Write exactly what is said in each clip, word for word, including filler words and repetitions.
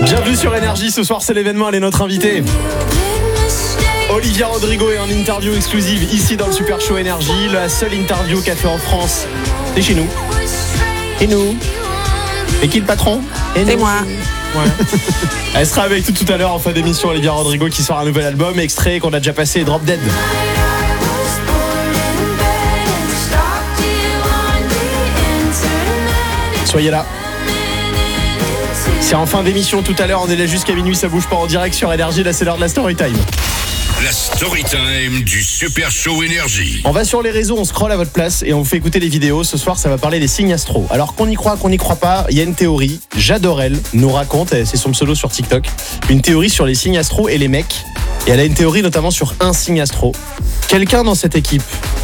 Bienvenue sur Énergie, ce soir c'est l'événement, elle est notre invitée. Olivia Rodrigo est en interview exclusive ici dans le Super Show Énergie. La seule interview qu'a fait en France, c'est chez nous. Et nous. Et qui le patron? Et c'est moi. Ouais. Elle sera avec nous tout à l'heure en fin d'émission, Olivia Rodrigo qui sort un nouvel album, extrait qu'on a déjà passé, Drop Dead. Soyez là. C'est en fin d'émission tout à l'heure, on est là jusqu'à minuit, ça bouge pas en direct sur Énergie, là c'est l'heure de la story time. La story time du Super Show Énergie. On va sur les réseaux, on scrolle à votre place et on vous fait écouter les vidéos. Ce soir, ça va parler des signes astro. Alors qu'on y croit, qu'on n'y croit pas, il y a une théorie. J'adorelle nous raconte, c'est son pseudo sur TikTok, une théorie sur les signes astro et les mecs. Et elle a une théorie notamment sur un signe astro. Quelqu'un dans cette équipe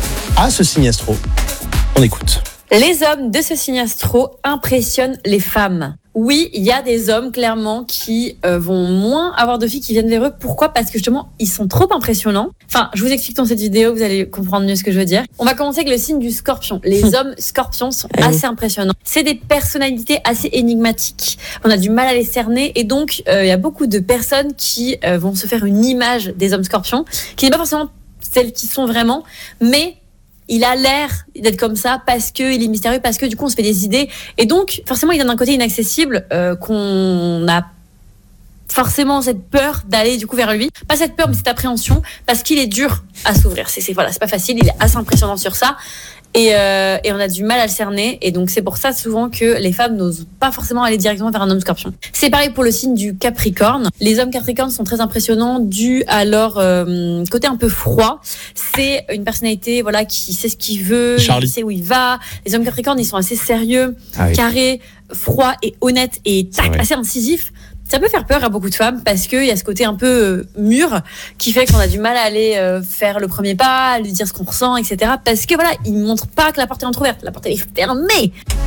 a ce signe astro. On écoute. Les hommes de ce signe astro impressionnent les femmes. Oui, il y a des hommes clairement qui euh, vont moins avoir de filles qui viennent vers eux. Pourquoi ? Parce que justement, ils sont trop impressionnants. Enfin, je vous explique dans cette vidéo, vous allez comprendre mieux ce que je veux dire. On va commencer avec le signe du scorpion. Les hommes scorpions sont assez impressionnants. C'est des personnalités assez énigmatiques. On a du mal à les cerner et donc euh, il y a beaucoup de personnes qui euh, vont se faire une image des hommes scorpions qui n'est pas forcément celles qui sont vraiment, mais il a l'air d'être comme ça parce qu'il est mystérieux, parce que du coup on se fait des idées. Et donc forcément il donne un côté inaccessible euh, qu'on a forcément cette peur d'aller du coup vers lui. Pas cette peur mais cette appréhension parce qu'il est dur à s'ouvrir. C'est, c'est, voilà, c'est pas facile, il est assez impressionnant sur ça. Et, euh, et on a du mal à le cerner. Et donc c'est pour ça souvent que les femmes n'osent pas forcément aller directement vers un homme scorpion. C'est pareil pour le signe du capricorne. Les hommes capricornes sont très impressionnants dû à leur euh, côté un peu froid. C'est une personnalité voilà qui sait ce qu'il veut, Charlie. Il sait où il va. Les hommes capricornes ils sont assez sérieux, Ah oui. carrés, froids et honnêtes et tac, vrai. assez incisifs. Ça peut faire peur à beaucoup de femmes parce qu'il y a ce côté un peu euh, mûr qui fait qu'on a du mal à aller euh, faire le premier pas, à lui dire ce qu'on ressent, et cetera. Parce que voilà, il ne montre pas que la porte est entrouverte, la porte est fermée.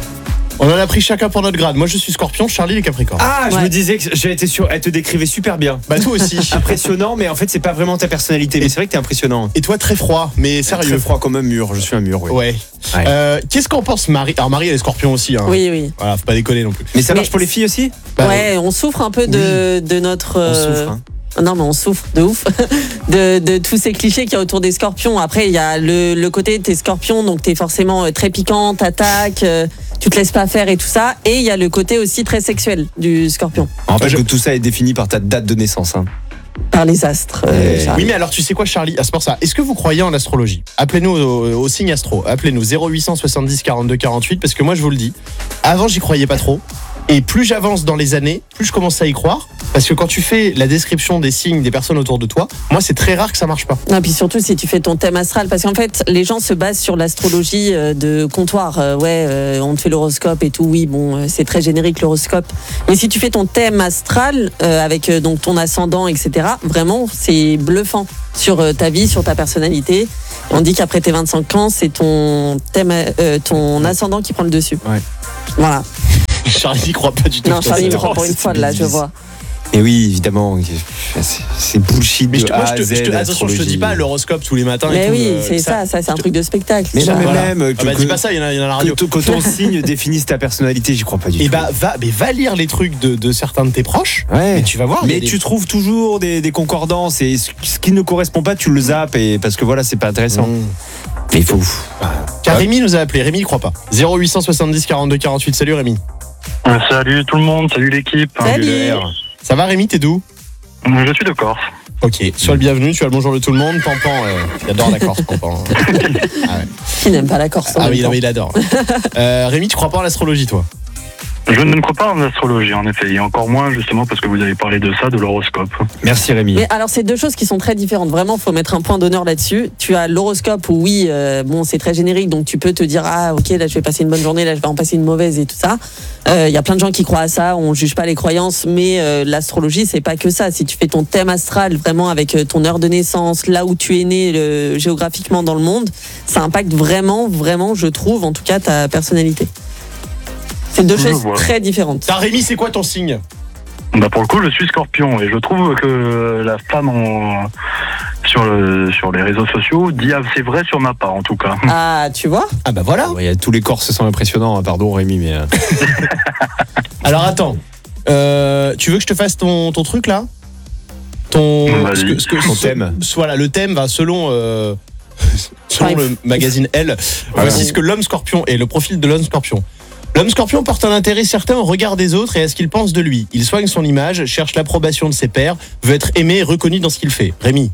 On en a pris chacun pour notre grade. Moi je suis scorpion, Charlie les capricornes. Ah, je Ouais. me disais que j'ai été sûr. Elle te décrivait super bien. Bah toi aussi. Impressionnant, mais en fait, c'est pas vraiment ta personnalité. Mais c'est vrai que t'es impressionnant. Et toi très froid, mais sérieux. Très froid comme un mur. Je suis un mur, oui. Ouais. Ouais. Euh, qu'est-ce qu'en pense Marie? Alors Marie elle est scorpion aussi. Hein. Oui, oui. Voilà, faut pas déconner non plus. Mais ça Mais- marche pour les filles aussi. Bah, ouais, on souffre un peu de, de notre. On euh, souffre. Hein. Non, mais on souffre de ouf de, de tous ces clichés qu'il y a autour des scorpions. Après, il y a le, le côté t'es scorpion, donc t'es forcément euh, très piquant, t'attaques, euh, tu te laisses pas faire et tout ça. Et il y a le côté aussi très sexuel du scorpion, On rappelle je- que tout ça est défini par ta date de naissance. Hein. par les astres. euh, Eh, Charles. Oui mais alors tu sais quoi Charlie? Ah, c'est pour ça. Est-ce que vous croyez en astrologie? Appelez-nous au, au signe astro. Appelez-nous zéro huit cent soixante-dix quarante-deux quarante-huit parce que moi je vous le dis. Avant j'y croyais pas trop. Et plus j'avance dans les années, plus je commence à y croire. Parce que quand tu fais la description des signes des personnes autour de toi, moi c'est très rare que ça marche pas. Non, puis surtout si tu fais ton thème astral, parce qu'en fait, les gens se basent sur l'astrologie euh, de comptoir. Euh, ouais, euh, on te fait l'horoscope et tout. Oui, bon, euh, c'est très générique l'horoscope. Mais si tu fais ton thème astral euh, avec euh, donc ton ascendant, et cetera, vraiment, c'est bluffant sur euh, ta vie, sur ta personnalité. On dit qu'après tes vingt-cinq ans, c'est ton thème, euh, ton ascendant qui prend le dessus. Ouais. Voilà. Charlie n'y croit pas du tout. Non, Charlie me C'est- prend pour une c'est fois là, je bêtise. vois. Et oui, évidemment. C'est, c'est bullshit. Mais je de te, moi, A je à te, Z, je te, attention, je te dis l'astrologie. pas l'horoscope tous les matins. et Mais tout, oui, euh, c'est ça, ça, c'est un truc de spectacle. Mais non, mais Voilà. même Ah bah que, dis pas ça, il y en a, il y en a à la radio. que, que ton signe définisse ta personnalité, j'y crois pas du Et tout. bah va, mais va lire les trucs de, de certains de tes proches. ouais. Et tu vas voir. il y Mais a des- tu trouves toujours des, des concordances et ce ce qui ne correspond pas, tu le zappes et parce que voilà, c'est pas intéressant. Mmh. Mais il faut. Car Rémi nous a appelé. Rémi, il croit pas. zéro huit cent soixante-dix quarante-deux quarante-huit. Salut Rémi. Euh, Salut tout le monde, salut l'équipe. Salut. Le R. Ça va Rémi, t'es d'où? Je suis de Corse. Ok, sois le bienvenu, tu as le bonjour de tout le monde. Pampan, euh, il adore la Corse, Pampan. Ah, ouais. Qui n'aime pas la Corse en Ah même oui, non, temps. mais il adore. Euh, Rémi, tu crois pas en l'astrologie, toi? Je ne crois pas en astrologie, en effet, et encore moins justement parce que vous avez parlé de ça, de l'horoscope. Merci Rémi. Mais alors, c'est deux choses qui sont très différentes. Vraiment, faut mettre un point d'honneur là-dessus. Tu as l'horoscope où, oui, euh, bon, c'est très générique, donc tu peux te dire, ah, ok, là, je vais passer une bonne journée, là, je vais en passer une mauvaise et tout ça. Il euh, y a plein de gens qui croient à ça, on juge pas les croyances, mais euh, l'astrologie, c'est pas que ça. Si tu fais ton thème astral vraiment avec euh, ton heure de naissance, là où tu es né le, géographiquement dans le monde, ça impacte vraiment, vraiment, je trouve, en tout cas, ta personnalité. C'est deux Je choses vois. très différentes. T'as Rémi, c'est quoi ton signe? Bah pour le coup, je suis scorpion et je trouve que la femme en... sur, le... sur les réseaux sociaux dit assez vrai sur ma part en tout cas. Ah, tu vois? Ah bah voilà. Ouais, tous les Corses sont impressionnants, hein, pardon Rémi, mais. euh, Alors attends, Euh, tu veux que je te fasse ton, ton truc là Ton Vas-y. ce que- ce que- Ton ce- thème. Voilà, le thème va selon. Euh, selon Bref. le magazine Elle. Voici ce que l'homme scorpion est, le profil de l'homme scorpion. L'homme scorpion porte un intérêt certain au regard des autres et à ce qu'ils pensent de lui. Il soigne son image, cherche l'approbation de ses pairs, veut être aimé et reconnu dans ce qu'il fait. Rémi,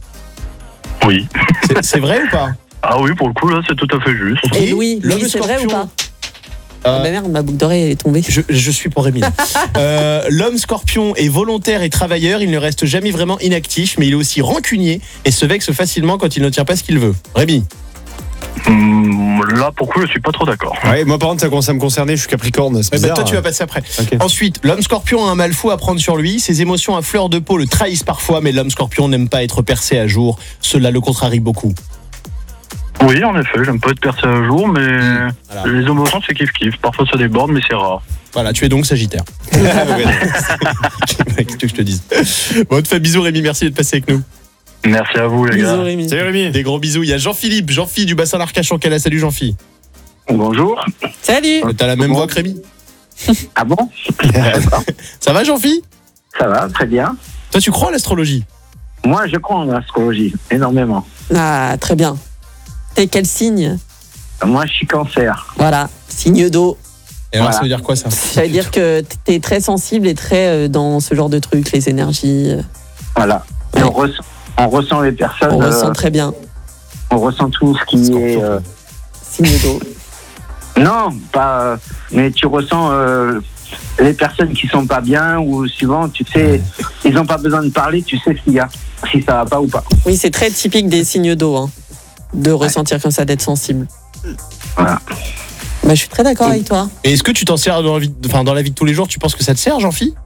Oui. c'est- c'est vrai ou pas? Ah oui, pour le coup, là, c'est tout à fait juste. Ok. Et Louis, L'homme Louis c'est vrai ou scorpion. pas Euh, Ah bah merde, ma boucle d'oreille est tombée. Je, je suis pour Rémi. Euh, L'homme scorpion est volontaire et travailleur. Il ne reste jamais vraiment inactif, mais il est aussi rancunier et se vexe facilement quand il ne tient pas ce qu'il veut. Rémi. Hum, Là, pour le coup, je suis pas trop d'accord. Ouais, moi par contre, ça commence à me concerner, je suis Capricorne. C'est Eh ben, bizarre. toi, tu vas passer après. Ok. Ensuite, l'homme scorpion a un mal fou à prendre sur lui. Ses émotions à fleur de peau le trahissent parfois, mais l'homme scorpion n'aime pas être percé à jour. Cela le contrarie beaucoup. Oui, en effet, j'aime pas être percé à jour, mais Voilà. les émotions, c'est kiff-kiff. Parfois, ça déborde, mais c'est rare. Voilà, tu es donc Sagittaire. Qu'est-ce que je te dise. Bon, on te fait bisous, Rémi. Merci d'être passé avec nous. Merci à vous, les Bisous gars. Rémi. Salut Rémi. Des gros bisous. Il y a Jean-Philippe, Jean-Philippe du bassin d'Arcachon. Quelle Salut, Jean-Philippe. Bonjour. Salut. T'as la même voix que Rémi. Ah bon? Ça va, Jean-Philippe? Ça va, très bien. Toi, tu crois à l'astrologie? Moi, je crois en astrologie, énormément. Ah, très bien. T'es quel signe? Moi, je suis cancer. Voilà, signe d'eau. Et alors, Voilà. ça veut dire quoi, ça? Ça veut dire que t'es très sensible et très euh, dans ce genre de trucs, les énergies. euh, Voilà. Et Ouais. on, ressent, on ressent les personnes, On euh, ressent très bien. on ressent tout ce qui est... euh, Signe d'eau. Non, pas... euh, mais tu ressens euh, les personnes qui sont pas bien ou souvent, tu sais, ils n'ont pas besoin de parler, tu sais ce qu'il y a, si ça va pas ou pas. Oui, c'est très typique des signes d'eau, hein, de ressentir comme ça, d'être sensible. Voilà. Bah, je suis très d'accord avec toi. Et est-ce que tu t'en sers dans la, vie, enfin, dans la vie de tous les jours? Tu penses que ça te sert, Jean-Philippe?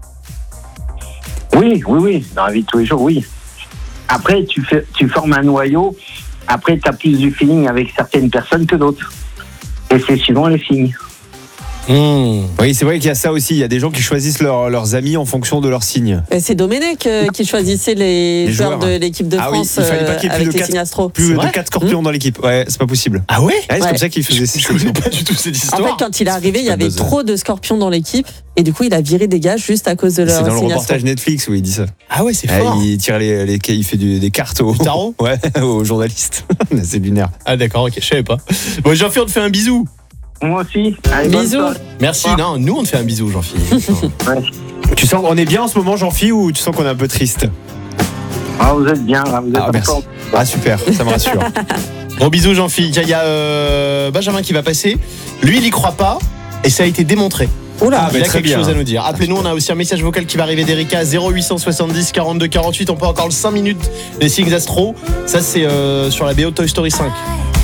Oui, oui, oui, dans la vie de tous les jours, oui. Après, tu, fais, tu formes un noyau, après, tu as plus du feeling avec certaines personnes que d'autres. Et c'est suivant les signes. Mmh. Oui, c'est vrai qu'il y a ça aussi. Il y a des gens qui choisissent leur- leurs amis en fonction de leur signe. Euh, C'est Domenech euh, qui choisissait les, Les joueurs, joueurs. de l'équipe de Ah oui, France il fallait pas euh, qu'il y ait plus avec de les quatre- signes astro. Plus C'est de vrai quatre scorpions dans l'équipe. Ouais, c'est pas possible. Ah ouais? Ouais, c'est Ouais. comme ça qu'ils faisaient ces Je connais sélections. pas du tout cette En histoire. fait, quand il est arrivé, il y pas avait buzzer. trop de scorpions dans l'équipe et du coup, il a viré des gars juste à cause de leur C'est dans le signe astro. reportage Netflix où il dit ça. Ah ouais, c'est Ouais, fort. il tire les, les- il fait du- des cartes aux, Du tarot? ouais, aux journalistes. C'est lunaire. Ah d'accord, ok, je savais pas. Bon, Jean-Philippe, on te fait un bisou. Moi aussi. Allez, bonne Bisous. soirée. Merci. Non, nous, on te fait un bisou, Jean-Philippe. Ouais. Tu sens qu'on est bien en ce moment, Jean-Philippe, ou tu sens qu'on est un peu triste? Ah, vous êtes bien, là, vous êtes Ah, merci. encore. Ah, super, ça me rassure. Gros bisous, Jean-Philippe. Il y a euh, Benjamin qui va passer. Lui, il y croit pas. Et ça a été démontré. Oula. Ah, Il bah, a très quelque bien. chose à nous dire. Appelez-nous, on a aussi un message vocal qui va arriver d'Erika, zéro huit cent soixante-dix quarante-deux quarante-huit. On peut encore le cinq minutes des signes astro. Ça, c'est euh, sur la B O de Toy Story cinq.